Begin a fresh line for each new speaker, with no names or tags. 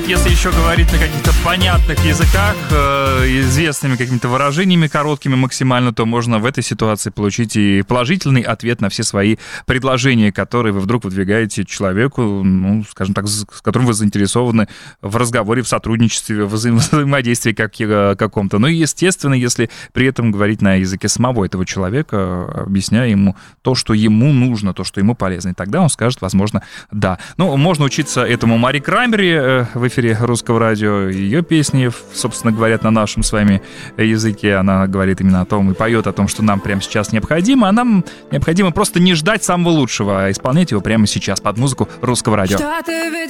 если еще говорить на каких-то понятных языках, известными какими-то выражениями короткими максимально, то можно в этой ситуации получить и положительный ответ на все свои предложения, которые вы вдруг выдвигаете человеку, ну, скажем так, с которым вы заинтересованы в разговоре, в сотрудничестве, в взаимодействии каком-то. Ну и, естественно, если при этом говорить на языке самого этого человека, объясняя ему то, что ему нужно, то, что ему полезно, и тогда он скажет, возможно, да. Ну, можно учиться этому Мари Краймбери в эфире Русского радио. Ее песни, собственно, говорят на нашем с вами языке. Она говорит именно о том и поет о том, что нам прямо сейчас необходимо. А нам необходимо просто не ждать самого лучшего, а исполнять его прямо сейчас под музыку Русского радио.